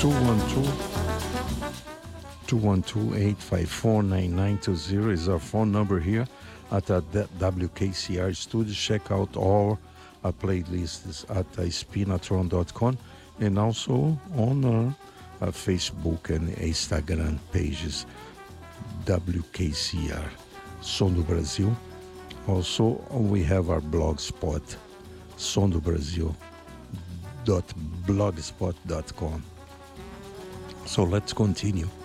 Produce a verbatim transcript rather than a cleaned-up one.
two one two, eight five four, nine nine two zero is our phone number here at the W K C R studio. Check out all our playlists at uh, spinatron dot com and also on our, our Facebook and Instagram pages, W K C R, Som do Brasil. Also, we have our blogspot, som do brasil dot blogspot dot com. So let's continue.